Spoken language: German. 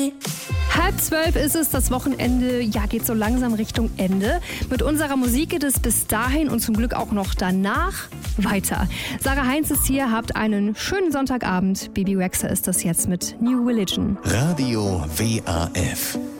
11:30 ist es, das Wochenende, geht so langsam Richtung Ende. Mit unserer Musik geht es bis dahin und zum Glück auch noch danach weiter. Sarah Heinz ist hier, habt einen schönen Sonntagabend. Baby Rexha ist das jetzt mit New Religion. Radio WAF.